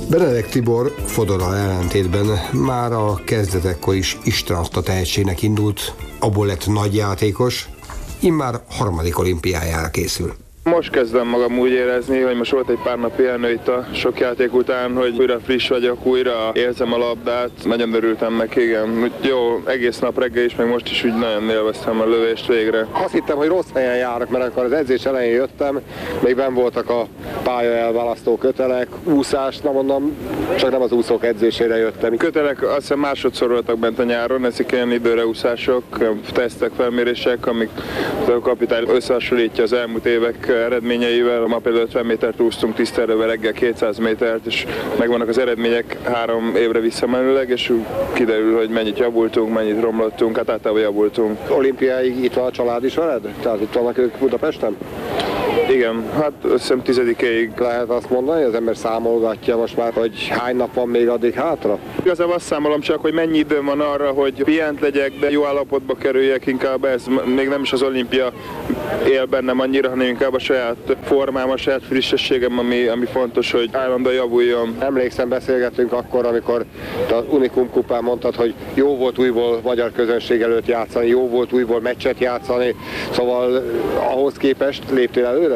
Benedek Tibor Fodorral ellentétben már a kezdetekkor is istenadta tehetségnek indult, abból lett nagy játékos, immár harmadik olimpiájára készül. Most kezdem magam úgy érezni, hogy most volt egy pár nap pihenő itt a sok játék után, hogy újra friss vagyok, újra érzem a labdát. Nagyon örültem neki, igen. Jó, egész nap reggel is, meg most is úgy nagyon élveztem a lövést végre. Azt hittem, hogy rossz helyen járok, mert akkor az edzés elején jöttem, még benn voltak a pálya elválasztó kötelek, úszás, na mondom, csak nem az úszók edzésére jöttem. Kötelek azt hiszem másodszor voltak bent a nyáron, ezek ilyen időreúszások, tesztek, felmérések, amik a kapitány összehasonlítja az elmúlt évek eredményeivel. Ma például 50 métert úsztunk tisztelővel, reggel 200 métert, és megvannak az eredmények 3 évre visszamenőleg, és kiderül, hogy mennyit javultunk, mennyit romlottunk, hát általában javultunk. Olimpiáig itt van a család is veled? Tehát itt vannak ők Budapesten? Igen, hát azt hiszem 10-ig. Lehet azt mondani, az ember számolgatja most már, hogy hány nap van még addig hátra? Igazából azt számolom csak, hogy mennyi időm van arra, hogy pihent legyek, de jó állapotba kerüljek, inkább ez még nem is az olimpia él bennem annyira, hanem inkább a saját formám, a saját frissességem, ami fontos, hogy állandóan javuljon. Emlékszem, beszélgettünk akkor, amikor az Unikum kupán mondtad, hogy jó volt újból magyar közönség előtt játszani, jó volt újból meccset játszani, szóval ahhoz képest léptél előre?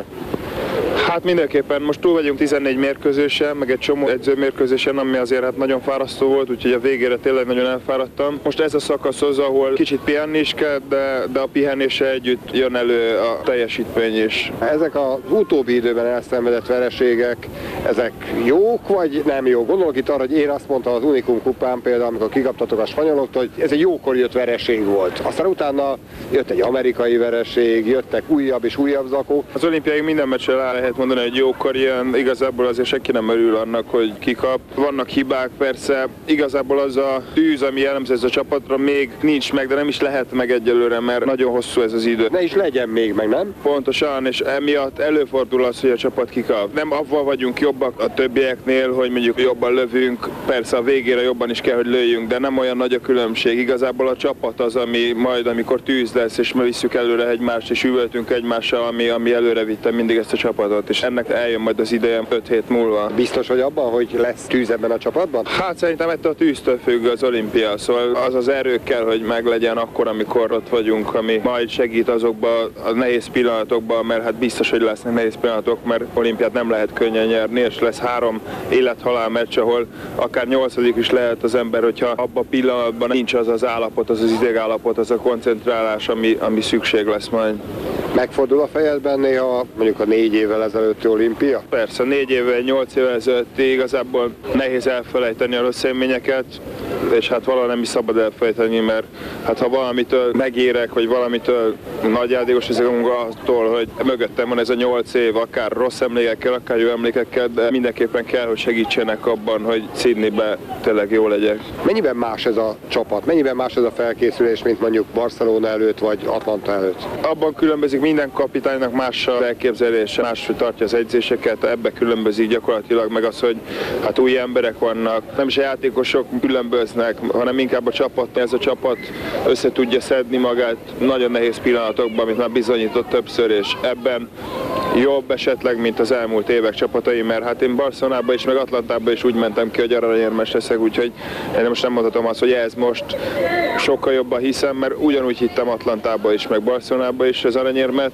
Hát mindenképpen most túl vagyunk 14 mérkőzésen, meg egy csomó edzőmérkőzésen, ami azért hát nagyon fárasztó volt, úgyhogy a végére tényleg nagyon elfáradtam. Most ez a szakasz az, ahol kicsit pihenni is kell, de a pihenése együtt jön elő a teljesítmény is. Ezek az utóbbi időben elszenvedett vereségek, ezek jók vagy nem jók? Gondolok itt arra, hogy én azt mondtam az Unikum kupán például, amikor kikaptatok a spanyoloktól, hogy ez egy jókor jött vereség volt. Aztán utána jött egy amerikai vereség, jöttek újabb és újabb zakók. Az olimpiáig minden meccsre rá lehet mondani, hogy jókor jön, igazából azért senki nem örül annak, hogy kikap. Vannak hibák persze, igazából az a tűz, ami jellemző ez a csapatra még nincs meg, de nem is lehet meg egyelőre, mert nagyon hosszú ez az idő. Ne is legyen még meg, nem? Pontosan, és emiatt előfordul az, hogy a csapat kikap. Nem avval vagyunk jobbak a többieknél, hogy mondjuk jobban lövünk, persze a végére jobban is kell, hogy lőjünk, de nem olyan nagy a különbség. Igazából a csapat az, ami majd, amikor tűz lesz, és mi visszük előre egymást, és üvöltünk egymással, ami előre vitte mindig ezt a csapatot, és ennek eljön majd az ideje 5 hét múlva. Biztos vagy abban, hogy lesz tűz ebben a csapatban? Hát szerintem ettől a tűztől függ az olimpia, szóval az az erő kell, hogy meglegyen akkor, amikor ott vagyunk, ami majd segít azokba a nehéz pillanatokban, mert hát biztos, hogy lesznek nehéz pillanatok, mert olimpiát nem lehet könnyen nyerni, és lesz 3 élet-halál meccs, ahol akár 8. is lehet az ember, hogyha abban a pillanatban nincs az az állapot, az az idegállapot, az a koncentrálás, ami szükség lesz majd. Megfordul a fejedben néha mondjuk a 4 évvel ezelőtti olimpia? Persze, 4 évvel, 8 évvel ezelőtt igazából nehéz elfelejteni a rossz élményeket, és hát valahol nem is szabad elfelejteni, mert hát ha valamitől megérek, vagy valamitől nagy játékos ezek attól, hogy mögöttem van ez a 8 év, akár rossz emlékekkel, akár jó emlékekkel, de mindenképpen kell, hogy segítsenek abban, hogy Sydneybe tényleg jó legyek. Mennyiben más ez a csapat? Mennyiben más ez a felkészülés, mint mondjuk Barcelona előtt, vagy Atlanta előtt? Abban különbözik, minden kapitánynak más a elképzelése, máshogy tartja az edzéseket, ebbe különbözik gyakorlatilag meg az, hogy hát új emberek vannak, nem is a játékosok különböznek, hanem inkább a csapat. Ez a csapat össze tudja szedni magát nagyon nehéz pillanatokban, amit már bizonyított többször, és ebben jobb esetleg, mint az elmúlt évek csapatai, mert hát én Barcelonába is, meg Atlantába is úgy mentem ki, hogy aranyérmes leszek, úgyhogy én most nem mondhatom azt, hogy ez most sokkal jobban hiszem, mert ugyanúgy hittem Atlantába is, meg Barcelonába is az aranyérmet,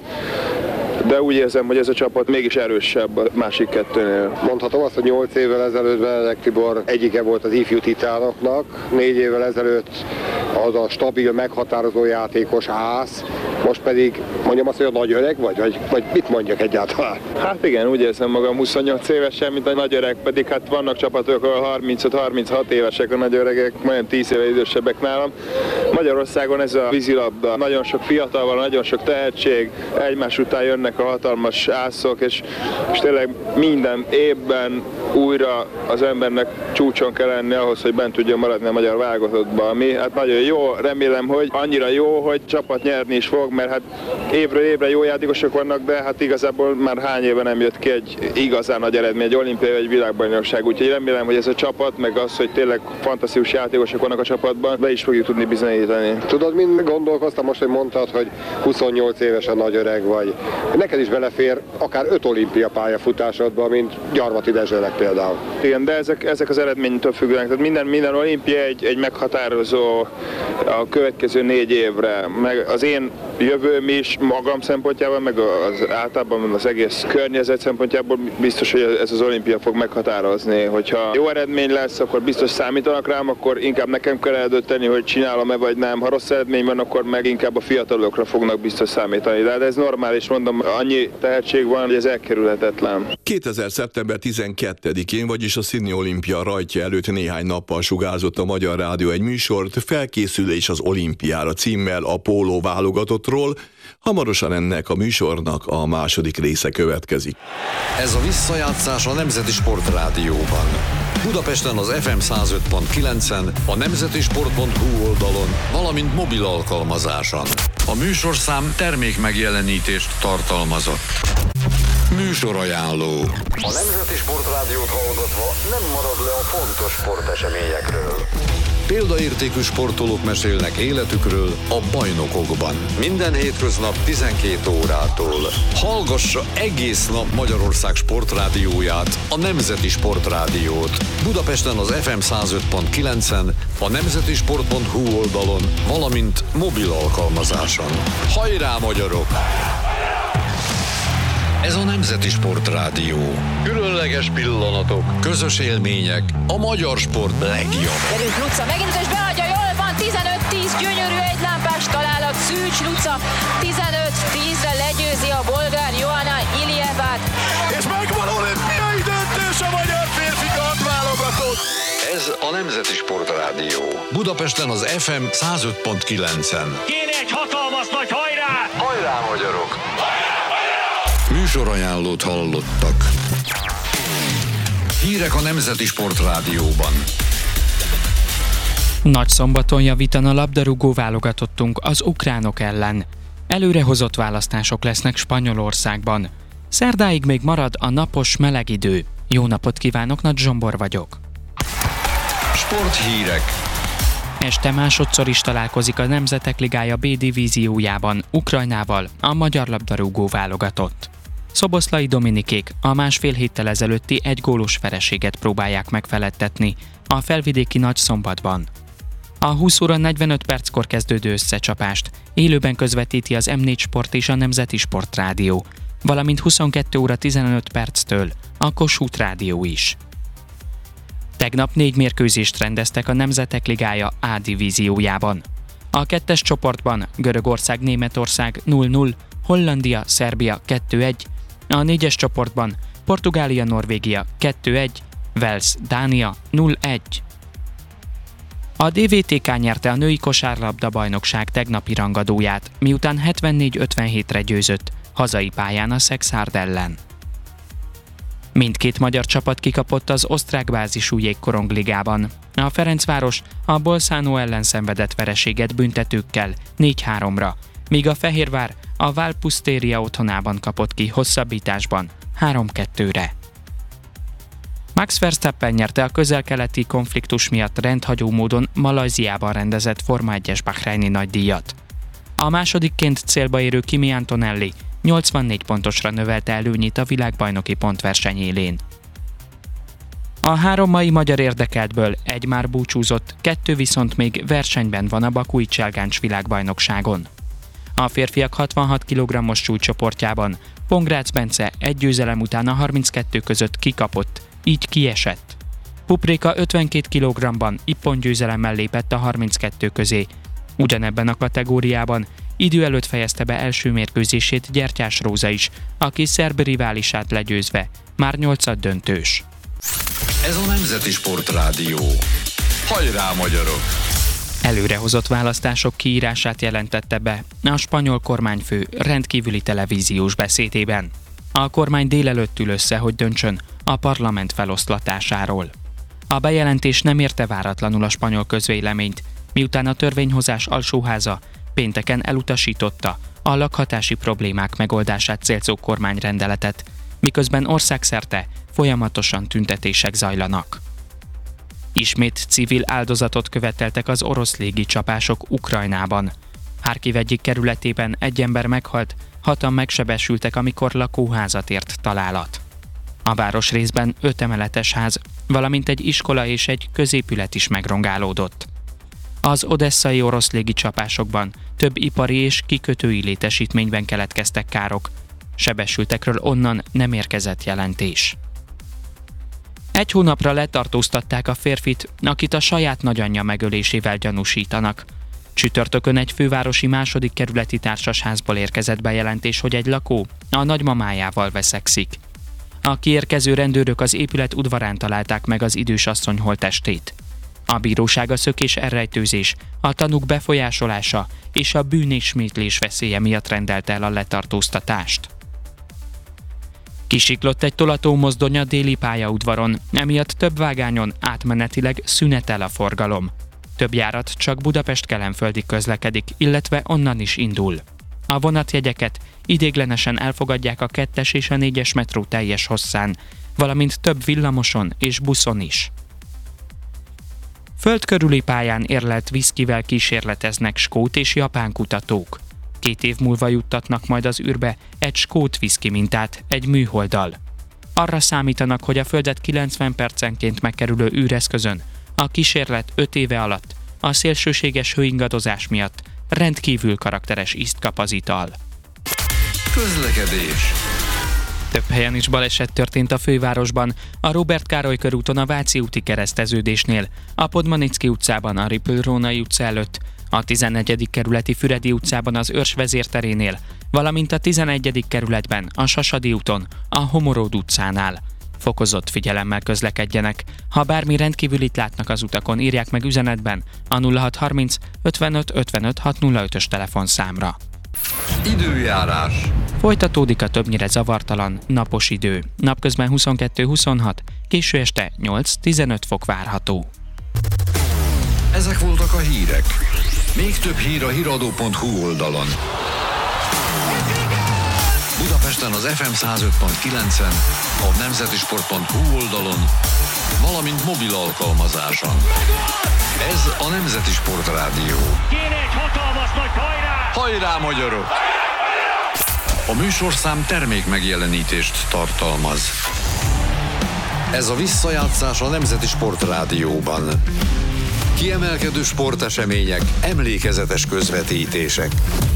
de úgy érzem, hogy ez a csapat mégis erősebb a másik kettőnél. Mondhatom azt, hogy 8 évvel ezelőtt Benedek Tibor egyike volt az ifjú titánoknak, 4 évvel ezelőtt az a stabil, meghatározó játékos ász, most pedig mondjam azt, hogy a nagy öreg vagy mit mondjak egyáltalán? Hát igen, úgy érzem magam 28 évesen, mint a nagy öreg, pedig hát vannak csapatok, ahol 35-36 évesek a nagy öregek, majdnem 10 éve idősebbek nálam. Magyarországon ez a vízilabda, nagyon sok fiatal van, nagyon sok tehetség, egymás után jönnek a hatalmas ászok, és tényleg minden évben újra az embernek csúcson kell lenni ahhoz, hogy bent tudjon maradni a magyar válogatottba, ami hát nagyon jó, remélem, hogy annyira jó, hogy csapat nyerni is fog, dolog, mert hát évről évre jó játékosok vannak, de hát igazából már hány éve nem jött ki egy igazán nagy eredmény, egy olimpiai vagy egy világbajnokság, úgyhogy remélem, hogy ez a csapat, meg az, hogy tényleg fantasztikus játékosok vannak a csapatban, be is fogjuk tudni bizonyítani. Tudod, mind gondolkoztam most, hogy mondtad, hogy 28 évesen nagy öreg vagy. Neked is belefér akár 5 olimpia pályafutásodba, mint Gyarmati Dezsőnek például. Igen, de ezek az eredménytől függőek. Tehát minden olimpia egy meghatározó a következő 4 évre. Meg az én jövőm is magam szempontjából, meg az általában az egész környezet szempontjából biztos, hogy ez az olimpia fog meghatározni. Hogyha jó eredmény lesz, akkor biztos számítanak rám, akkor inkább nekem kell eldönteni, hogy csinálom-e vagy nem. Ha rossz eredmény van, akkor meg inkább a fiatalokra fognak biztos számítani. De ez normális, mondom, annyi tehetség van, hogy ez elkerülhetetlen. 2000. szeptember 12-én, vagyis a Sydney olimpia rajtja előtt néhány nappal sugárzott a Magyar Rádió egy műsort, Felkészülés az olimpiára címmel a póló válogatottról. Hamarosan ennek a műsornak a második része következik. Ez a visszajátszás a Nemzeti Sportrádióban. Budapesten az FM 105.9-en, a nemzetisport.hu oldalon, valamint mobil alkalmazáson. A műsorszám termékmegjelenítést tartalmazott. Műsorajánló. A Nemzeti Sportrádiót hallgatva nem marad le a fontos sporteseményekről. Példaértékű sportolók mesélnek életükről a bajnokokban. Minden hétköznap 12 órától. Hallgassa egész nap Magyarország sportrádióját, a Nemzeti Sportrádiót. Budapesten az FM 105.9-en, a nemzetisport.hu oldalon, valamint mobil alkalmazáson. Hajrá, magyarok! Ez a Nemzeti Sportrádió. Különleges pillanatok, közös élmények, a magyar sport legjobb. Velünk Luca megint és beadja, jól van, 15-10, gyönyörű egylámpás találat, Szűcs Luca, 15-10-re legyőzi a bolgár Johanna Ilievát. És megvan olimpiai döntés a magyar férfi kardválogatott. Ez a Nemzeti Sportrádió. Budapesten az FM 105.9-en. Kéne egy hatalmas nagy hajrá! Hajrá, magyarok! Műsorajánlót hallottak. Hírek a Nemzeti Sportrádióban. Nagyszombaton javítan a labdarúgó válogatottunk az ukránok ellen. Előrehozott választások lesznek Spanyolországban. Szerdáig még marad a napos meleg idő. Jó napot kívánok, Nagy Zsombor vagyok. Sporthírek. Este másodszor is találkozik a Nemzetek Ligája B divíziójában Ukrajnával a magyar labdarúgó válogatott. Szoboszlai Dominikék a másfél héttel ezelőtti egy gólos vereséget próbálják megfeledtetni a felvidéki Nagyszombatban. A 20 óra 45 perckor kezdődő összecsapást élőben közvetíti az M4 Sport és a Nemzeti Sportrádió, valamint 22 óra 15 perctől a Kossuth Rádió is. Tegnap 4 mérkőzést rendeztek a Nemzetek Ligája A divíziójában. A 2-es csoportban Görögország-Németország 0-0, Hollandia-Szerbia 2-1, a 4-es csoportban Portugália-Norvégia 2-1, Wales-Dánia 0-1. A DVTK nyerte a női kosárlabda bajnokság tegnapi rangadóját, miután 74-57-re győzött hazai pályán a Szexárd ellen. Mindkét magyar csapat kikapott az osztrák bázisú jégkorongligában. A Ferencváros a Bolzano ellen szenvedett vereséget büntetőkkel 4-3-ra, míg a Fehérvár a Valpusztéria otthonában kapott ki hosszabbításban 3-2-re. Max Verstappen nyerte a közel-keleti konfliktus miatt rendhagyó módon Malajziában rendezett Forma 1-es bahreini nagydíjat. A másodikként célba érő Kimi Antonelli 84 pontosra növelte előnyét a világbajnoki pontverseny élén. A 3 mai magyar érdekeltből 1 már búcsúzott, 2 viszont még versenyben van a bakui cselgáncs világbajnokságon. A férfiak 66 kg-os súlycsoportjában Pongrácz Bence egy győzelem után a 32 között kikapott, így kiesett. Pupréka 52 kg-ban ippon győzelemmel lépett a 32 közé. Ugyanebben a kategóriában idő előtt fejezte be első mérkőzését Gyertyás Róza is, aki szerb riválisát legyőzve már 8. döntős. Ez a Nemzeti Sportrádió. Hajrá, magyarok! Előrehozott választások kiírását jelentette be a spanyol kormányfő rendkívüli televíziós beszédében. A kormány délelőtt ül össze, hogy döntsön a parlament feloszlatásáról. A bejelentés nem érte váratlanul a spanyol közvéleményt, miután a törvényhozás alsóháza pénteken elutasította a lakhatási problémák megoldását célzó kormányrendeletet, miközben országszerte folyamatosan tüntetések zajlanak. Ismét civil áldozatot követeltek az orosz légicsapások Ukrajnában. Harkiv egyik kerületében egy ember meghalt, 6-an megsebesültek, amikor lakóházat ért találat. A városrészben 5 emeletes ház, valamint egy iskola és egy középület is megrongálódott. Az odesszai orosz légicsapásokban több ipari és kikötői létesítményben keletkeztek károk. Sebesültekről onnan nem érkezett jelentés. 1 hónapra letartóztatták a férfit, akit a saját nagyanyja megölésével gyanúsítanak. Csütörtökön egy fővárosi 2. kerületi társasházból érkezett bejelentés, hogy egy lakó a nagymamájával veszekszik. A kiérkező rendőrök az épület udvarán találták meg az idős asszony holttestét. A bíróság a szökés elrejtőzés, a tanúk befolyásolása és a bűnismétlés veszélye miatt rendelte el a letartóztatást. Kisiklott egy tolatómozdony a déli pályaudvaron, emiatt több vágányon átmenetileg szünetel a forgalom. Több járat csak Budapest-Kelenföldig közlekedik, illetve onnan is indul. A vonatjegyeket ideiglenesen elfogadják a 2-es és a 4-es metró teljes hosszán, valamint több villamoson és buszon is. Földkörüli pályán érlelt viszkivel kísérleteznek skót és japán kutatók. 2 év múlva juttatnak majd az űrbe egy skót viszki mintát egy műholddal. Arra számítanak, hogy a Földet 90 percenként megkerülő űreszközön a kísérlet 5 éve alatt a szélsőséges hőingadozás miatt rendkívül karakteres ízt kap az ital. Közlekedés. Több helyen is baleset történt a fővárosban, a Róbert Károly körúton a Váci úti kereszteződésnél, a Podmanicki utcában a Ripl-Rónai utca előtt, a 14. kerületi Füredi utcában az Őrs vezérterénél, valamint a 11. kerületben a Sasadi úton, a Homoród utcánál. Fokozott figyelemmel közlekedjenek. Ha bármi rendkívülit látnak az utakon, írják meg üzenetben a 0630 55 55 605-ös telefonszámra. Időjárás. Folytatódik a többnyire zavartalan, napos idő. Napközben 22-26, késő este 8-15 fok várható. Ezek voltak a hírek. Még több hír a hiradó.hu oldalon. Budapesten az FM 105.9-en, a nemzetisport.hu oldalon, valamint mobil alkalmazáson. Ez a Nemzeti Sport Rádió. Kéne egy hatalmas nagy hajrá! Hajrá, magyarok! A műsorszám termék megjelenítést tartalmaz. Ez a visszajátszás a Nemzeti Sport Rádióban. Kiemelkedő sportesemények, emlékezetes közvetítések.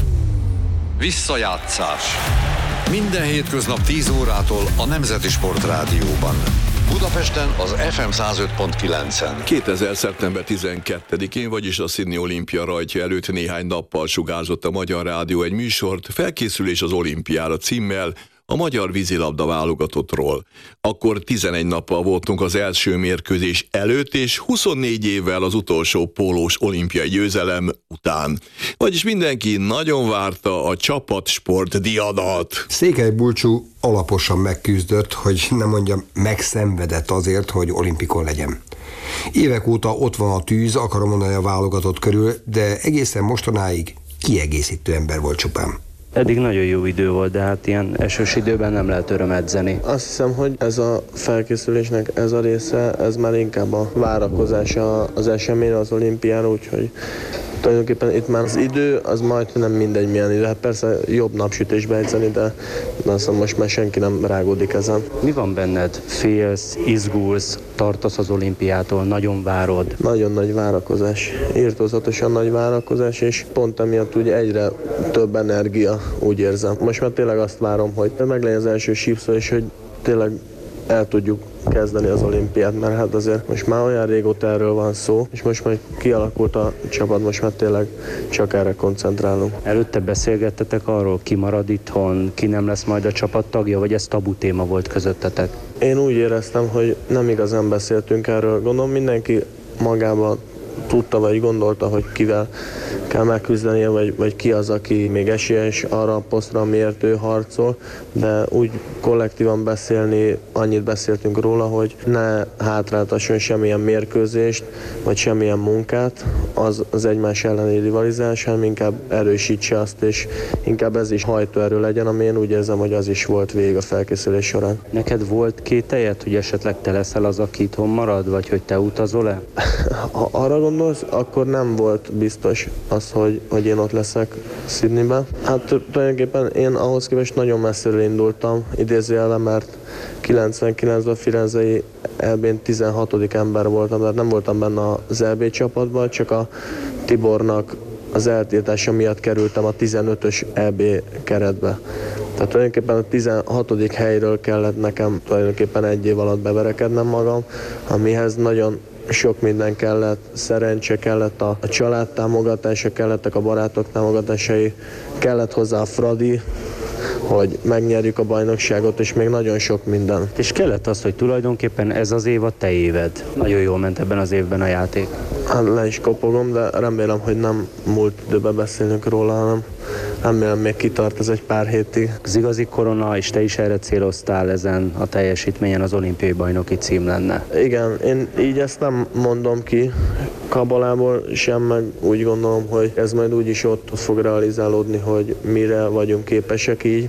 Visszajátszás. Minden hétköznap 10 órától a Nemzeti Sport Rádióban. Budapesten az FM 105.9-en. 2000. szeptember 12-én, vagyis a Sydney olimpia rajtja előtt néhány nappal sugárzott a Magyar Rádió egy műsort, Felkészülés az olimpiára címmel, a magyar vízilabda válogatottról. Akkor 11 nappal voltunk az első mérkőzés előtt, és 24 évvel az utolsó pólós olimpiai győzelem után. Vagyis mindenki nagyon várta a csapatsport diadat. Székely Bulcsú alaposan megküzdött, hogy nem mondjam, megszenvedett azért, hogy olimpikon legyen. Évek óta ott van a tűz, akarom mondani a válogatott körül, de egészen mostanáig kiegészítő ember volt csupán. Eddig nagyon jó idő volt, de hát ilyen esős időben nem lehet öröm edzeni. Azt hiszem, hogy ez a felkészülésnek ez a része, ez már inkább a várakozása az eseményre, az olimpiára, úgyhogy tulajdonképpen itt már az idő, az majd nem mindegy milyen idő. Hát persze jobb napsütésbe edzeni, de azt most már senki nem rágódik ezen. Mi van benned? Félsz, izgulsz, tartasz az olimpiától, nagyon várod? Nagyon nagy várakozás, irtózatosan nagy várakozás, és pont emiatt ugye egyre több energia, úgy érzem. Most már tényleg azt várom, hogy meg legyen az első sípszó, és hogy tényleg el tudjuk kezdeni az olimpiát, mert hát azért most már olyan régóta erről van szó, és most már kialakult a csapat, most már tényleg csak erre koncentrálunk. Előtte beszélgettetek arról, ki marad itthon, ki nem lesz majd a csapat tagja, vagy ez tabu téma volt közöttetek? Én úgy éreztem, hogy nem igazán beszéltünk erről. Gondolom mindenki magában tudta vagy gondolta, hogy kivel kell megküzdenie, vagy ki az, aki még esélyes arra a posztra, amiért ő harcol, de úgy kollektívan beszélni, annyit beszéltünk róla, hogy ne hátráltasson semmilyen mérkőzést, vagy semmilyen munkát, az egymás elleni rivalizálás, hanem inkább erősítse azt, és inkább ez is hajtóerő legyen, ami én úgy érzem, hogy az is volt végig a felkészülés során. Neked volt kételjed, hogy esetleg te leszel az, aki itthon marad, vagy hogy te utazol-e? Ha arra gondolsz, akkor nem volt biztos az, hogy én ott leszek Sydneyben. Hát tulajdonképpen én ahhoz képest nagyon messziről indultam, idézőjelben, mert 99-ben a firenzei EB-n 16. ember voltam, tehát nem voltam benne az EB csapatban, csak a Tibornak az eltiltása miatt kerültem a 15-ös EB keretbe. Tehát tulajdonképpen a 16. helyről kellett nekem tulajdonképpen egy év alatt beverekednem magam, amihez nagyon sok minden kellett, szerencse kellett, a család támogatása, kellettek a barátok támogatásai, kellett hozzá a Fradi, hogy megnyerjük a bajnokságot, és még nagyon sok minden. És kellett az, hogy tulajdonképpen ez az év a te éved. Nagyon jól ment ebben az évben a játék. Hát le is kopogom, de remélem, hogy nem múlt időben beszélünk róla, hanem remélem még kitart ez egy pár hétig. Az igazi korona, és te is erre céloztál ezen a teljesítményen, az olimpiai bajnoki cím lenne. Igen, én így ezt nem mondom ki kabalából sem, meg úgy gondolom, hogy ez majd úgyis ott fog realizálódni, hogy mire vagyunk képesek így,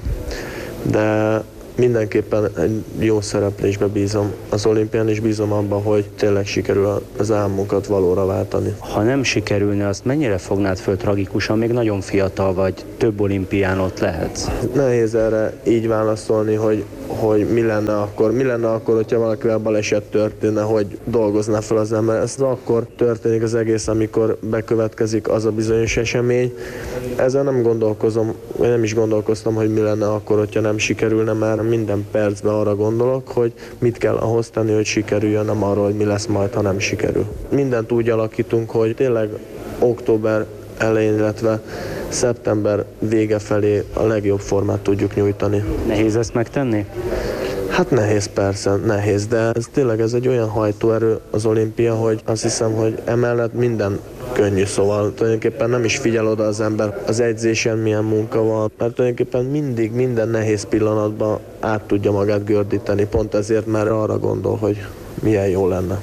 de mindenképpen egy jó szereplésbe bízom az olimpián, és bízom abban, hogy tényleg sikerül az álmunkat valóra váltani. Ha nem sikerülne, azt mennyire fognád föl tragikusan? Még nagyon fiatal vagy, több olimpián ott lehetsz. Nehéz erre így válaszolni, hogy mi lenne akkor, hogyha valakivel baleset történne, hogy dolgozná fel az ember. Ez akkor történik az egész, amikor bekövetkezik az a bizonyos esemény. Ezzel nem gondolkozom, vagy nem is gondolkoztam, hogy mi lenne akkor, hogyha nem sikerülne, mert minden percben arra gondolok, hogy mit kell ahhoz tenni, hogy sikerüljön, nem arról, hogy mi lesz majd, ha nem sikerül. Mindent úgy alakítunk, hogy tényleg október elején, illetve szeptember vége felé a legjobb formát tudjuk nyújtani. Nehéz ezt megtenni? Hát nehéz, persze, nehéz, de ez tényleg egy olyan hajtóerő az olimpia, hogy azt hiszem, hogy emellett minden könnyű, szóval tulajdonképpen nem is figyel oda az ember az edzésen milyen munka van, mert tulajdonképpen mindig minden nehéz pillanatban át tudja magát gördíteni, pont ezért már arra gondol, hogy milyen jó lenne.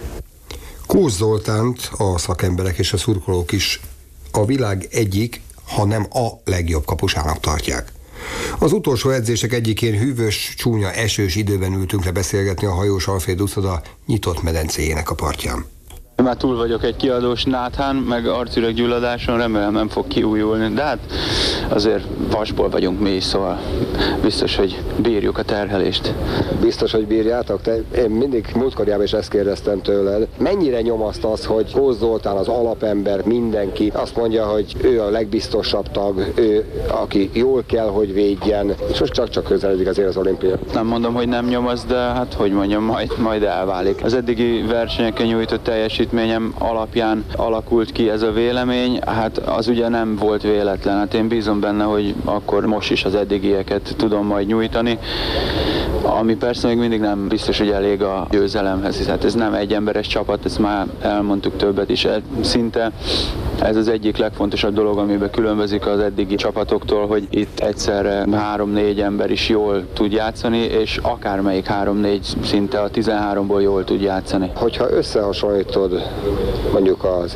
Kós Zoltánt a szakemberek és a szurkolók is a világ egyik, ha nem a legjobb kapusának tartják. Az utolsó edzések egyikén hűvös, csúnya, esős időben ültünk le beszélgetni a hajós Alfréd uszoda nyitott medencéjének a partján. Már túl vagyok egy kiadós náthán, meg arcüreg-gyulladáson, remélem nem fog kiújulni, de hát azért vasból vagyunk mi is, szóval biztos, hogy bírjuk a terhelést. Biztos, hogy bírjátok? Én mindig múltkorjában is ezt kérdeztem tőled. Mennyire nyomaszt az, hogy Kós Zoltán az alapember, mindenki azt mondja, hogy ő a legbiztosabb tag, ő, aki jól kell, hogy védjen, és most csak közeledik azért az olimpia. Nem mondom, hogy nem nyomaszt, de hát hogy mondjam, majd elválik. Az eddigi versenyeken nyújtott teljesítményem alapján alakult ki ez a vélemény, hát az ugye nem volt véletlen. Hát én bízom benne, hogy akkor most is az eddigieket tudom majd nyújtani, ami persze még mindig nem biztos, hogy elég a győzelemhez, hiszen ez nem egy emberes csapat, ezt már elmondtuk többet is. Szinte ez az egyik legfontosabb dolog, amiben különbözik az eddigi csapatoktól, hogy itt egyszerre 3-4 ember is jól tud játszani, és akármelyik 3-4 szinte a 13-ból jól tud játszani. Hogyha összehasonlítod mondjuk az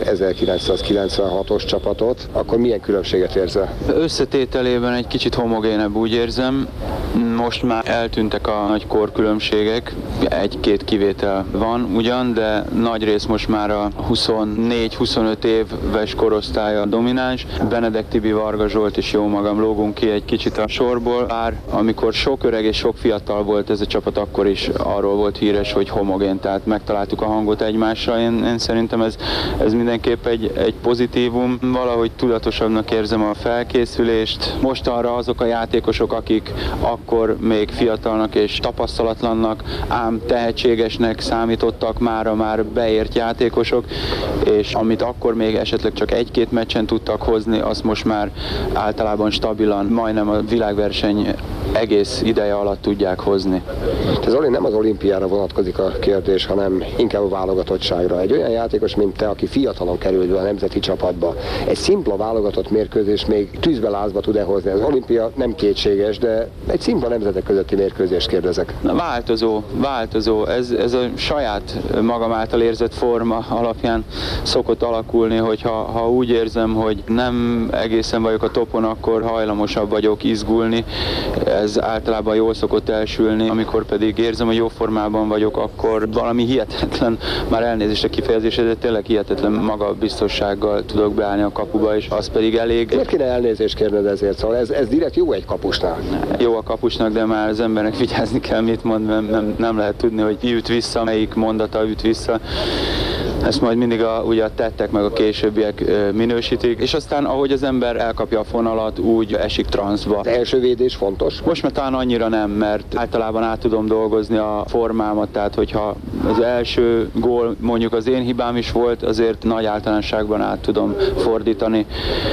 1996-os csapatot, akkor milyen különbséget érzel? Összetételében egy kicsit homogénebb, úgy érzem. Most már eltűntek a nagy korkülönbségek, egy-két kivétel van ugyan, de nagy rész most már a 24-25 éves korosztálya domináns. Benedek Tibi, Varga Zsolt és jó magam lógunk ki egy kicsit a sorból. Bár amikor sok öreg és sok fiatal volt ez a csapat, akkor is arról volt híres, hogy homogén, tehát megtaláltuk a hangot egymásra. Én szerintem ez mindenképp egy pozitívum. Valahogy tudatosabbnak érzem a felkészülést. Mostanra azok a játékosok, akik akkor még fiatalnak és tapasztalatlannak, ám tehetségesnek számítottak, mára már beért játékosok, és amit akkor még esetleg csak egy-két meccsen tudtak hozni, azt most már általában stabilan, majdnem a világverseny egész ideje alatt tudják hozni. Ez nem az olimpiára vonatkozik a kérdés, hanem inkább a válogatottságra. Egy olyan játékos, mint te, aki fiatalon került be a nemzeti csapatba, egy szimpla válogatott mérkőzés még tűzbe lázba tud-e hozni? Az olimpia nem kétséges, de egy szimpla nemzetek közötti mérkőzést kérdezek. Változó. Ez a saját magam által érzett forma alapján szokott alakulni, hogyha úgy érzem, hogy nem egészen vagyok a topon, akkor hajlamosabb vagyok izgulni. Ez általában jól szokott elsülni, amikor pedig érzem, hogy jó formában vagyok, akkor valami hihetetlen, már elnézést a kifejezésre, de tényleg hihetetlen magabiztossággal tudok beállni a kapuba, és az pedig elég. Miért kéne elnézést kérned ezért? Szóval ez direkt jó egy kapusnál? Jó a kapusnak, de már az embernek vigyázni kell, mit mond, nem lehet tudni, hogy ki üt vissza, melyik mondata üt vissza. Ezt majd mindig ugye a tettek meg a későbbiek minősítik, és aztán ahogy az ember elkapja a fonalat, úgy esik transzba. Az első védés fontos? Most már talán annyira nem, mert általában át tudom dolgozni a formámat, tehát hogyha az első gól mondjuk az én hibám is volt, azért nagy általánosságban át tudom fordítani.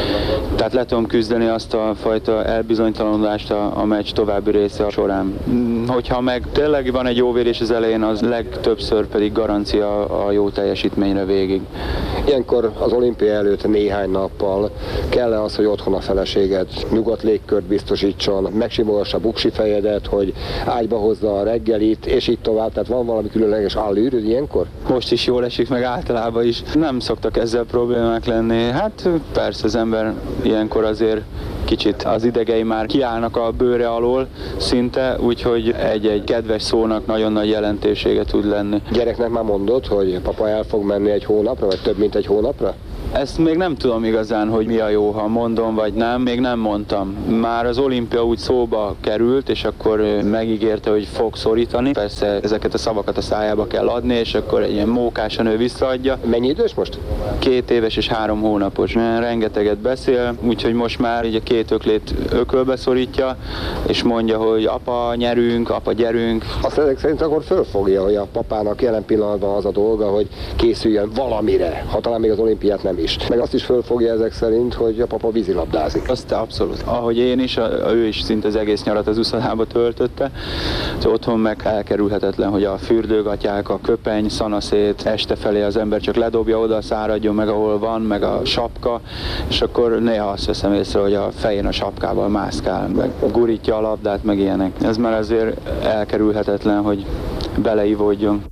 Tehát le tudom küzdeni azt a fajta elbizonytalanodást a meccs további része során. Hogyha meg tényleg van egy jó védés az elején, az legtöbbször pedig garancia a jó teljesítményre végig. Ilyenkor az olimpia előtt néhány nappal kell az, hogy otthon a feleséged nyugodt légkört biztosítson, megsimolassa a buksi fejedet, hogy ágyba hozza a reggelit, és így tovább. Tehát van valami különleges allűröd ilyenkor? Most is jól esik, meg általában is. Nem szoktak ezzel problémák lenni. Hát persze az ember ilyenkor azért kicsit az idegei már kiállnak a bőre alól szinte, úgyhogy egy kedves szónak nagyon nagy jelentősége tud lenni. Gyereknek már mondod, hogy papa el fog menni egy hónapra, vagy több mint egy hónapra? Ezt még nem tudom igazán, hogy mi a jó, ha mondom vagy nem, még nem mondtam. Már az olimpia úgy szóba került, és akkor megígérte, hogy fog szorítani. Persze ezeket a szavakat a szájába kell adni, és akkor egy ilyen mókásan ő visszaadja. Mennyi idős most? 2 éves és 3 hónapos. Rengeteget beszél, úgyhogy most már így a 2 öklét ökölbe szorítja, és mondja, hogy apa nyerünk, apa gyerünk. Azt ezek szerint akkor fölfogja, hogy a papának jelen pillanatban az a dolga, hogy készüljön valamire, ha talán még az olimpiát nem is. Meg azt is fölfogja ezek szerint, hogy a papa vízilabdázik. Azt abszolút. Ahogy én is, ő is szinte az egész nyarat az uszodába töltötte. Az otthon meg elkerülhetetlen, hogy a fürdőgatyák, a köpeny, szanaszét, este felé az ember csak ledobja oda, száradjon meg, ahol van, meg a sapka, és akkor néha azt veszem észre, hogy a fején a sapkával mászkál, meg gurítja a labdát, meg ilyenek. Ez már azért elkerülhetetlen, hogy beleivódjon.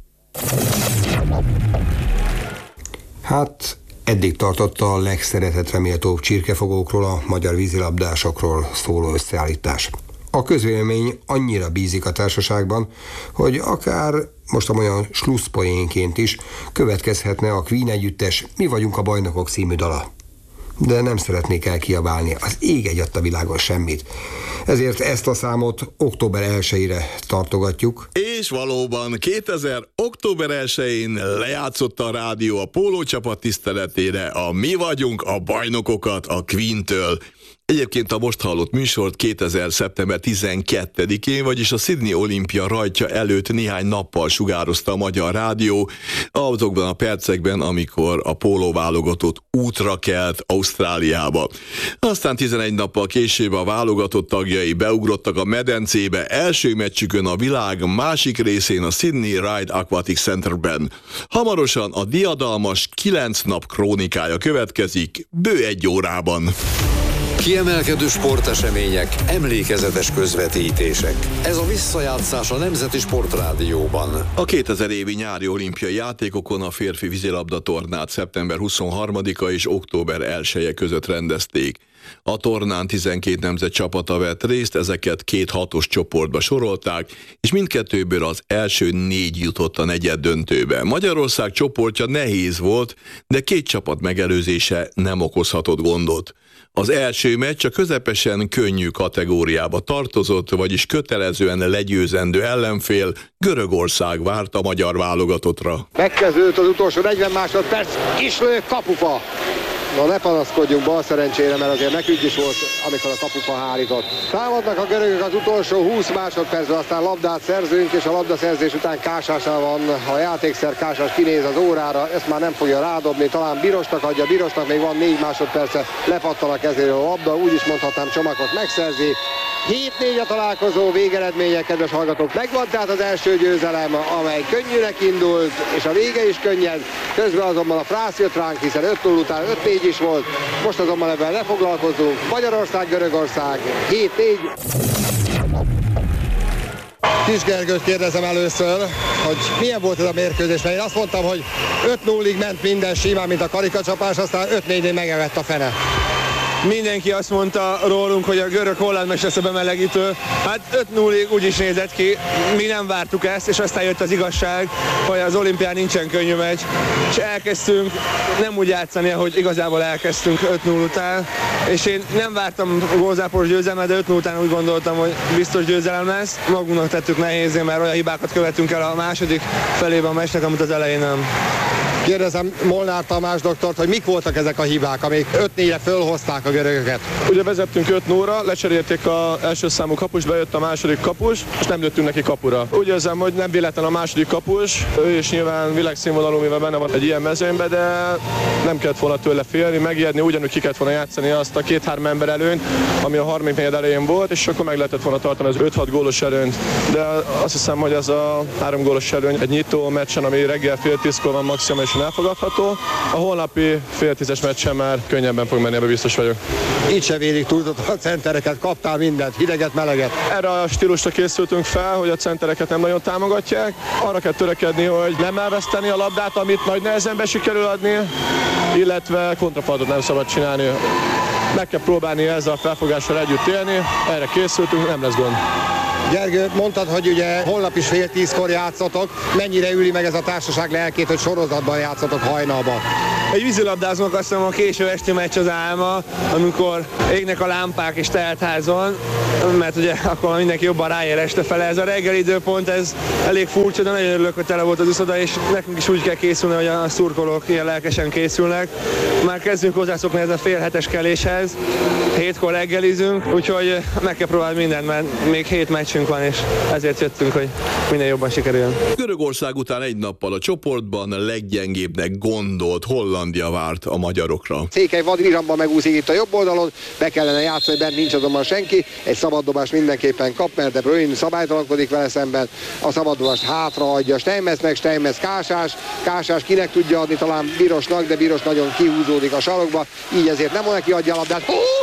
Hát eddig tartott a legszeretetre méltóbb csirkefogókról, a magyar vízilabdásokról szóló összeállítás. A közvélemény annyira bízik a társaságban, hogy akár most olyan slusszpoénként is következhetne a Queen együttes Mi vagyunk a bajnokok című dala. De nem szeretnék elkiabálni, az ég egyadt a világon semmit. Ezért ezt a számot október 1-ére tartogatjuk. És valóban 2000. október 1-én lejátszotta a rádió a pólócsapat tiszteletére a Mi vagyunk a bajnokokat a Queen-től. Egyébként a most hallott műsort 2000. szeptember 12-én, vagyis a Sydney olimpia rajtja előtt néhány nappal sugározta a Magyar Rádió, azokban a percekben, amikor a pólóválogatott útra kelt Ausztráliába. Aztán 11 nappal később a válogatott tagjai beugrottak a medencébe, első meccsükön a világ másik részén a Sydney Ride Aquatic Centerben. Hamarosan a diadalmas 9 nap krónikája következik, bő 1 órában. Kiemelkedő sportesemények, emlékezetes közvetítések. Ez a visszajátszás a Nemzeti Sportrádióban. A 2000 évi nyári olimpiai játékokon a férfi vízilabda tornát szeptember 23-a és október 1-e között rendezték. A tornán 12 nemzet csapata vett részt, ezeket 2 6-os csoportba sorolták, és mindkettőből az első 4 jutott a negyeddöntőbe. Magyarország csoportja nehéz volt, de 2 csapat megelőzése nem okozhatott gondot. Az első meccs a közepesen könnyű kategóriába tartozott, vagyis kötelezően legyőzendő ellenfél Görögország várt a magyar válogatottra. Megkezdődött az utolsó 40 másodperc, Kislő kapufa. Na ne panaszkodjunk bal szerencsére, mert azért nekünk is volt, amikor a kapufa hárított. Támadnak a görögök az utolsó 20 másodpercben, aztán labdát szerzünk, és a labdaszerzés után Kásásnál van a játékszer. Kásás kinéz az órára, ezt már nem fogja rádobni, talán Birosnak adja, Birosnak még van 4 másodperce, lepattan a kezéről a labda, úgy is mondhatnám, Csomakot megszerzi. 7-4 a találkozó végeredménye, kedves hallgatók. Megvan tehát az első győzelem, amely könnyűnek indult, és a vége is könnyed. Közben azonban a frász jött ránk, hiszen 5-0 után 5-4 is volt. Most azonban ebben ne foglalkozunk. Magyarország, Görögország 7-4. Kis Gergőt kérdezem először, hogy milyen volt ez a mérkőzés, mert én azt mondtam, hogy 5-0-ig ment minden simán, mint a karikacsapás, aztán 5-4-nél megevett a fene. Mindenki azt mondta rólunk, hogy a görög-holland meccs lesz a bemelegítő. Hát 5-0-ig úgy is nézett ki, mi nem vártuk ezt, és aztán jött az igazság, hogy az olimpián nincsen könnyű meccs, és elkezdtünk nem úgy játszani, ahogy igazából elkezdtünk 5-0 után, és én nem vártam gólzáporos győzelmet, de 5-0 után úgy gondoltam, hogy biztos győzelem lesz. Magunknak tettük nehézé, mert olyan hibákat követünk el a második felében a meccsnek, amit az elején nem. Kérdezem Molnár Tamás doktort, hogy mik voltak ezek a hibák, amik 5-4-re fölhozták a görögöket. Ugye vezettünk 5-0-ra, lecserélték az első számú kapus, bejött a második kapus, és nem lőttünk neki kapura. Úgy érzem, hogy nem véletlen a második kapus, ő is nyilván világszínvonalú, mivel benne van egy ilyen mezőnyben, de nem kellett volna tőle félni, megijedni, ugyanúgy ki kellett volna játszani azt a 2-3 ember előnyt, ami a 34 elején volt, és akkor meg lehetett volna tartani az 5-6 gólos előnyt. De azt hiszem, hogy ez a 3 gólos előny egy nyitó meccsen, ami reggel fél 10-kor van maximálisan elfogadható. A holnapi fél 10-es meccsen már könnyebben fog menni, ebben biztos vagyok. Így se védik túlzott a centereket, kaptál mindent, hideget, meleget. Erre a stílusra készültünk fel, hogy a centereket nem nagyon támogatják. Arra kell törekedni, hogy nem elveszteni a labdát, amit nagy nehezen be sikerül adni, illetve kontrafaltot nem szabad csinálni. Meg kell próbálni ezzel a felfogással együtt élni, erre készültünk, nem lesz gond. Gergő, mondtad, hogy ugye holnap is fél 10-kor játszotok. Mennyire üli meg ez a társaság lelkét, hogy sorozatban játszotok hajnalban? Egy vízilabdázónak azt hiszem a késő esti meccs az álma, amikor égnek a lámpák és teltházon, mert ugye akkor mindenki jobban ráér este fele. Ez a reggeli időpont, ez elég furcsa, de nagyon örülök, hogy tele volt az uszoda, és nekünk is úgy kell készülni, hogy a szurkolók ilyen lelkesen készülnek. Már kezdünk hozzászokni ez a fél hetes keléshez, 7-kor reggelizünk, úgyhogy meg kell próbálni mindent, mert még 7 meccsünk van, és ezért jöttünk, hogy minden jobban sikerüljön. Görögország után egy nappal a csoportban leggyengébbnek gondolt Hollandia várt a magyarokra. Székely vadviramban megúszik itt a jobb oldalon, be kellene játszani, bent nincs azonban senki, egy szabaddobást mindenképpen kap, mert De Bruyne szabálytalankodik vele szemben, a szabaddobást hátraadja Steinmetznek, Steinmetz Kásás kinek tudja adni, talán Birosnak, de Biros nagyon kihúzódik a sarokba, így ezért nem neki adja a labdát.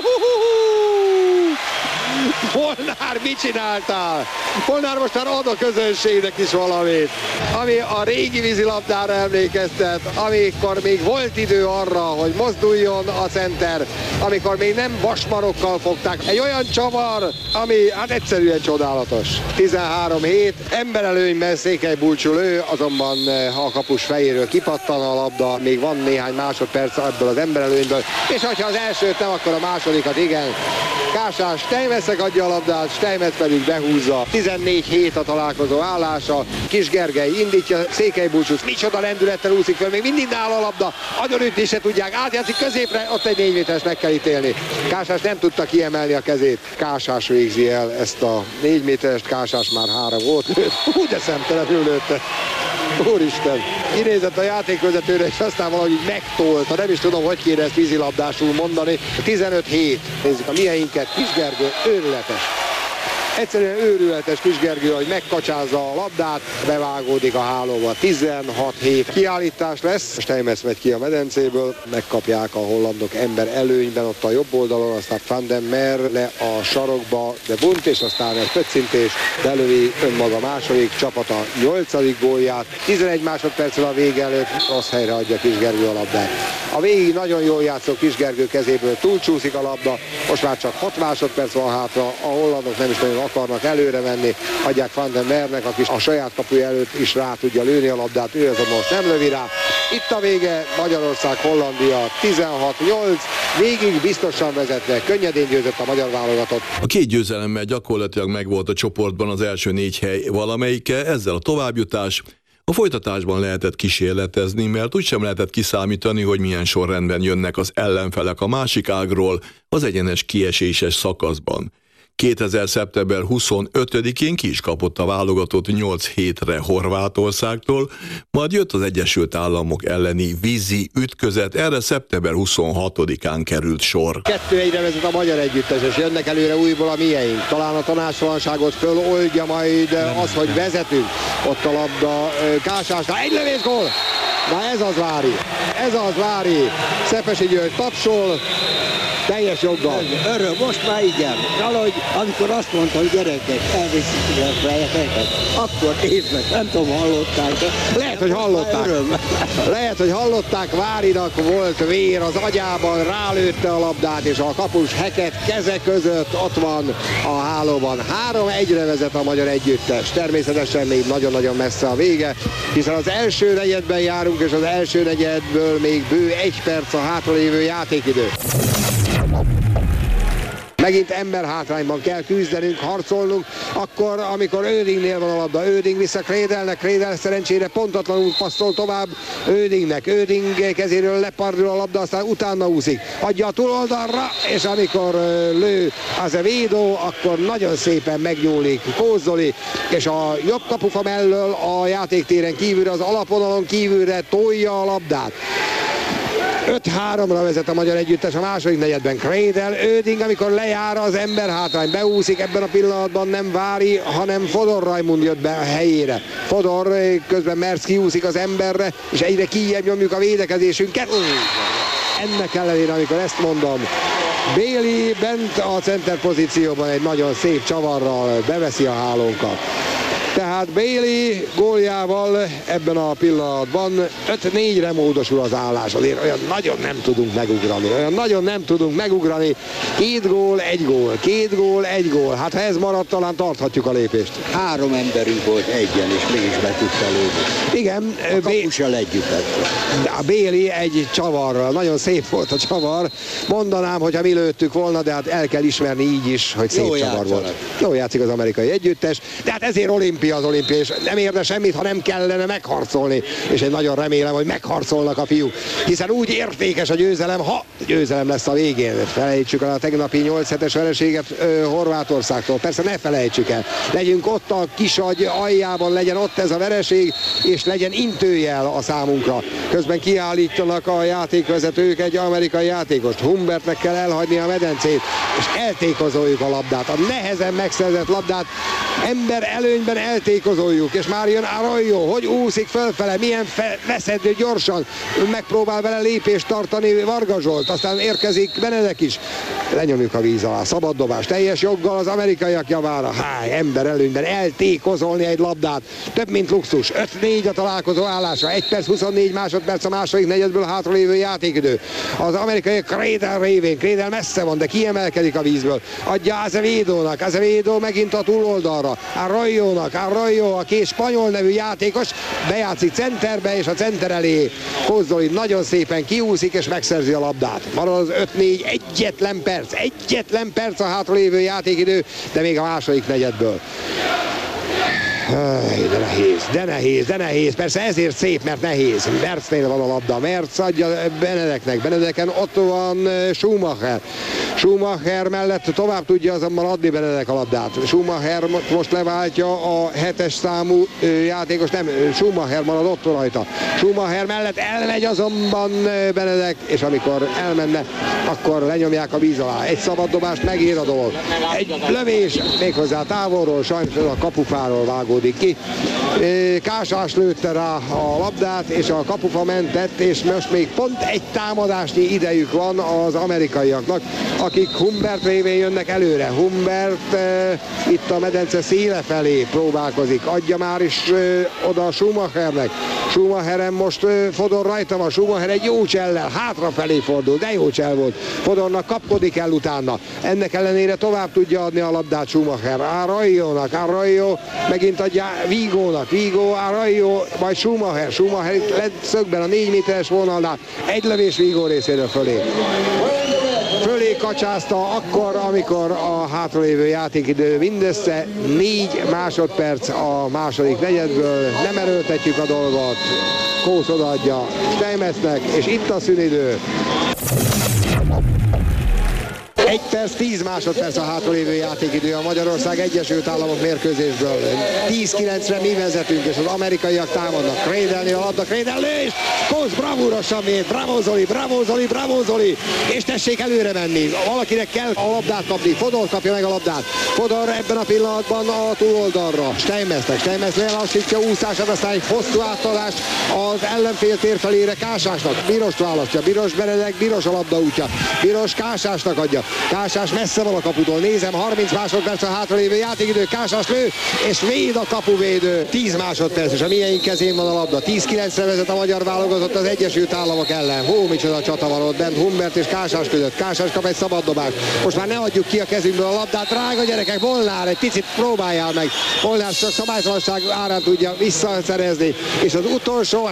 Molnár, mit csináltál? Molnár most már ad a közönségnek is valamit, ami a régi vízilabdára emlékeztet, amikor még volt idő arra, hogy mozduljon a center, amikor még nem vasmarokkal fogták. Egy olyan csavar, ami hát egyszerűen csodálatos. 13-7, emberelőnyben Székely Bulcsú lő, azonban a kapus fejéről kipattan a labda, még van néhány másodperc ebből az emberelőnyből, és ha az elsőt nem, akkor a másodikat igen. Kásás Steinmetznek adja a labdát, Steinmetz pedig behúzza. 14-7 a találkozó állása. Kis Gergely indítja, Székely Bulcsú micsoda lendülettel úszik fel, még mindig nála a labda, agyonütni se tudják, átjátszik középre, ott egy 4 méteres meg kell ítélni. Kásás nem tudta kiemelni a kezét. Kásás végzi el ezt a 4 méterest, Kásás már 3 volt. Hú, de szemtelenül lőtte. Úristen, kinézett a játékvezetőre, és aztán valahogy megtolta, nem is tudom, hogy kéne ezt vízilabdásul mondani. 15-7, nézzük a mieinket, Kis Gergő, őrületes. Egyszerűen őrületes Kis Gergő, hogy megkacsázza a labdát, bevágódik a hálóba. 16-7 kiállítás lesz. Steinmetz megy ki a medencéből, megkapják a hollandok ember előnyben ott a jobb oldalon, aztán Van den Meer le a sarokba, de bunt, és aztán egy pöccintés, belövi önmaga második csapata 8. gólját. 11 másodperccel a vége előtt rossz helyre adja Kis Gergő a labdát. A végig nagyon jól játszó Kis Gergő kezéből túlcsúszik a labda, most már csak 6 másodperc van hátra, a hollandok nem is nagyon akarnak előre menni, adják Van den Meernek, aki a saját kapuja előtt is rá tudja lőni a labdát, ő azon most nem lövi rá. Itt a vége, Magyarország, Hollandia 16-8, végig biztosan vezetnek, könnyedén győzött a magyar válogatott. A 2 győzelemmel gyakorlatilag megvolt a csoportban az első 4 hely valamelyike, ezzel a továbbjutás. A folytatásban lehetett kísérletezni, mert úgysem lehetett kiszámítani, hogy milyen sorrendben jönnek az ellenfelek a másik ágról az egyenes kieséses szakaszban. 2000. szeptember 25-én ki is kapott a válogatott 8 hétre Horvátországtól, majd jött az Egyesült Államok elleni vízi ütközet, erre szeptember 26-án került sor. 2-1-re vezet a magyar együttes, és jönnek előre újból a mieink. Talán a tanácstalanságot föloldja majd az, hogy vezetünk. Ott a labda Kásásnál, egy lövés, gól! Na ez az Vári, Szepesi György tapsol, teljes joggal. Öröm, most már igen. Valahogy, amikor azt mondta, hogy gyerekek, elviszik a fejeket, akkor néznek, nem tudom, hallották. Lehet, hogy hallották, Várinak volt vér az agyában, rálőtte a labdát, és a kapus Heket keze között ott van a hálóban. 3-1-re vezet a magyar együttes. Természetesen még nagyon-nagyon messze a vége, hiszen az első negyedben járunk, és az első negyedből még bő 1 perc a hátralévő játékidő. Megint emberhátrányban kell küzdenünk, harcolnunk, akkor, amikor Ödingnél van a labda. Öding vissza Krédelnek, Krédel szerencsére pontatlanul passzol tovább Ödingnek. Öding kezéről lepardul a labda, aztán utána úszik. Adja a túloldalra, és amikor lő Azevedo, akkor nagyon szépen megnyúlik Kózzoli, és a jobb kapufa mellől a játéktéren kívülre, az alapvonalon kívülre tolja a labdát. 5-3-ra vezet a magyar együttes a második negyedben. Krédel, Öding, amikor lejár az emberhátrány, beúszik ebben a pillanatban nem Vári, hanem Fodor Rajmund jött be a helyére. Fodor, közben Mersz kiúszik az emberre, és egyre kijjebb nyomjuk a védekezésünket. Ennek ellenére, amikor ezt mondom, Bailey bent a center pozícióban egy nagyon szép csavarral beveszi a hálónkat. Tehát Bailey góljával ebben a pillanatban 5-4-re módosul az állás. Azért olyan nagyon nem tudunk megugrani. 2 gól, 1 gól. 2 gól, 1 gól. Hát ha ez maradt, talán tarthatjuk a lépést. 3 emberünk volt egyen, és mégis be tudta lőni. Igen. A kapussal együtt. A Bailey egy csavarral. Nagyon szép volt a csavar. Mondanám, hogyha mi lőttük volna, de hát el kell ismerni így is, hogy szép csavar volt. Jó játszik az amerikai együttes, de hát ezért az olimpia, és nem érne semmit, ha nem kellene megharcolni. És én nagyon remélem, hogy megharcolnak a fiúk, hiszen úgy értékes a győzelem, ha győzelem lesz a végén. Felejtsük el a tegnapi 8-7-es vereséget Horvátországtól. Persze ne felejtsük el. Legyünk ott a kisagy aljában, legyen ott ez a vereség, és legyen intőjel a számunkra. Közben kiállítanak a játékvezetők egy amerikai játékost. Humbertnek kell elhagyni a medencét, és eltékozoljuk a labdát. A nehezen megszerzett labdát ember előnyben eltékozoljuk, és már jön Arroyo, hogy úszik fölfele, milyen veszedő gyorsan, megpróbál vele lépést tartani Varga Zsolt, aztán érkezik Benedek is. Lenyomjuk a víz alá, szabad dobás, teljes joggal az amerikaiak javára. Ember előnyben eltékozolni egy labdát, több mint luxus. 5-4 a találkozó állása, 1 perc 24 másodperc a második negyedből hátralévő játékidő. Az amerikai Krédel révén, Krédel messze van, de kiemelkedik a vízből. Adja Azevedónak, Azevedo megint a túloldalra. Arroyo, a két spanyol nevű játékos, bejátszik centerbe, és a center elé Kózzoli nagyon szépen kiúszik, és megszerzi a labdát. Marad az 5-4, egyetlen perc a hátralévő játékidő, de még a második negyedből. De nehéz. Persze ezért szép, mert nehéz. Mertznél van a labda. Mertz adja Benedeknek. Benedeken ott van Schumacher. Schumacher mellett tovább tudja azonban adni Benedek a labdát. Schumacher most leváltja a 7-es számú játékos. Nem, Schumacher marad ott rajta. Schumacher mellett elmegy azonban Benedek, és amikor elmenne, akkor lenyomják a víz alá. Egy szabad dobást megér a dolog. Egy lövés, méghozzá távolról, sajnos a kapufáról vágódik ki. Kásás lőtte rá a labdát, és a kapufa mentett, és most még pont egy támadásnyi idejük van az amerikaiaknak, akik Humbert révén jönnek előre. Humbert itt a medence széle felé próbálkozik. Adja már is oda Schumachernek. Schumacheren most Fodor rajta van. Schumacher egy jó csellel, hátrafelé fordul, de jó csell volt. Fodornak kapkodik el utána. Ennek ellenére tovább tudja adni a labdát Schumacher. Arroyo megint adja Vigónak. Vigo, Arroyo, majd Schumacher. Schumacher itt lett szögben a 4 méteres vonalnál. Egy lövés Vigo részéről fölé kacsázta akkor, amikor a hátralévő játékidő mindössze 4 másodperc a második negyedből. Nem erőltetjük a dolgot. Kósz odaadja Steinmetznek, és itt a szünidő. 1 perc, 10 másodperc a hátralévő játékidő a Magyarország Egyesült Államok mérkőzésből. 10-9-re mi vezetünk, és az amerikaiak támadnak. Krédelni a labda, krédelés! Kósz bravúrosan mér, bravo Zoli, bravo Zoli, bravo Zoli! És tessék előre menni. Valakinek kell a labdát kapni. Fodor kapja meg a labdát. Fodor ebben a pillanatban a túloldalra. Steinmetz lelassítja úszását, aztán egy hosszú átadás az ellenfél tér felére Kásásnak. Birost választja, Biros Benedek, Biros a labda útja. Biros Kásásnak adja. Kásás messze van a kaputól, nézem, 30 másodperc a hátralévő játékidő, Kásás lő, és véd a kapuvédő. 10 másodperc, és a miénk kezén van a labda. 10-9-re vezet a magyar válogatott az Egyesült Államok ellen. Hú, micsoda csata van ott bent Humbert és Kásás között. Kásás kap egy szabaddobást. Most már ne adjuk ki a kezünkből a labdát, drága gyerekek, Molnár, egy picit próbáljál meg. Molnár csak szabálytalanság árán tudja visszaszerezni, és az utolsó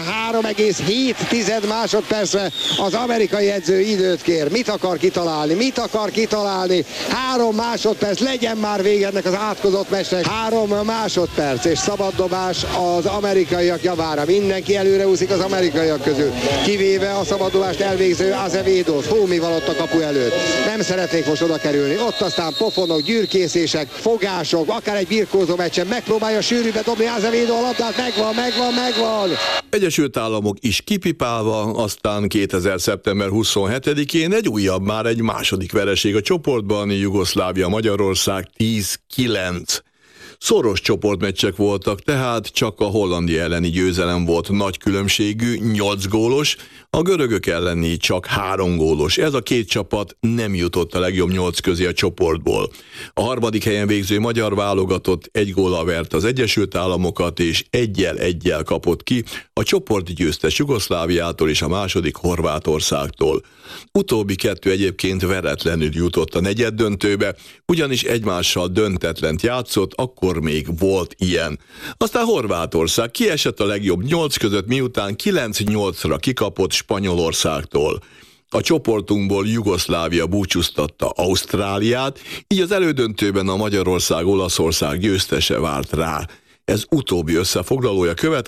3,7 másodpercre az amerikai edző időt kér. Mit akar kitalálni? 3 másodperc, legyen már vége ennek az átkozott meccsnek. 3 másodperc, és szabaddobás az amerikaiak javára. Mindenki előre úszik az amerikaiak közül, kivéve a szabaddobást elvégző Azevédót. Hú, mi van ott a kapu előtt? Nem szeretnék most oda kerülni. Ott aztán pofonok, gyűrkészések, fogások, akár egy birkózó meccsen megpróbálja sűrűbe dobni Azevédó a labdát. Megvan. Egyesült Államok is kipipálva, aztán 2000. szeptember 27-én már egy második vereség a csoportban, Jugoszlávia-Magyarország 10-9. Szoros csoportmeccsek voltak, tehát csak a Hollandia elleni győzelem volt nagy különbségű, 8 gólos, a görögök elleni csak 3 gólos. Ez a két csapat nem jutott a legjobb 8 közé a csoportból. A harmadik helyen végző magyar válogatott 1 góllal vert az Egyesült Államokat, és 1-1 kapott ki a csoport győztes Jugoszláviától és a második Horvátországtól. Utóbbi 2 egyébként veretlenül jutott a negyeddöntőbe, ugyanis egymással döntetlent játszott, akkor még volt ilyen. Aztán Horvátország kiesett a legjobb 8 között, miután 9-8-ra kikapott Spanyolországtól. A csoportunkból Jugoszlávia búcsúztatta Ausztráliát, így az elődöntőben a Magyarország-Olaszország győztese várt rá. Ez utóbbi összefoglalója következik.